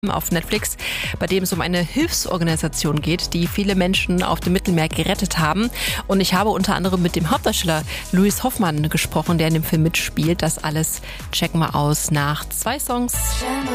auf Netflix, bei dem es um eine Hilfsorganisation geht, die viele Menschen auf dem Mittelmeer gerettet haben. Und ich habe unter anderem mit dem Hauptdarsteller Louis Hoffmann gesprochen, der in dem Film mitspielt. Das alles checken wir aus nach 2 Songs.